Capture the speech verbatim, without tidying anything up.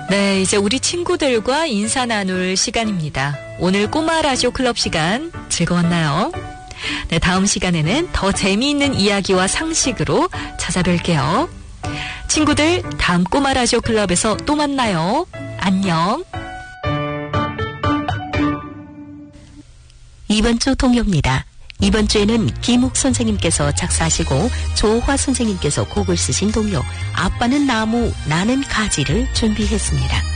네, 이제 우리 친구들과 인사 나눌 시간입니다. 오늘 꼬마 라디오 클럽 시간 즐거웠나요? 네, 다음 시간에는 더 재미있는 이야기와 상식으로 찾아뵐게요. 친구들, 다음 꼬마 라디오 클럽에서 또 만나요. 안녕. 이번 주 동요입니다. 이번 주에는 김욱 선생님께서 작사하시고 조화 선생님께서 곡을 쓰신 동요 아빠는 나무 나는 가지를 준비했습니다.